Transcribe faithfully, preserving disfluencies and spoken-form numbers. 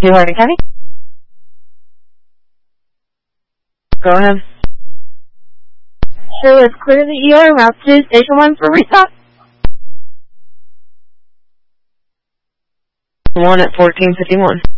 New Harding County? Go ahead. So let's clear the E R route to Station one for restock. One at fourteen fifty-one.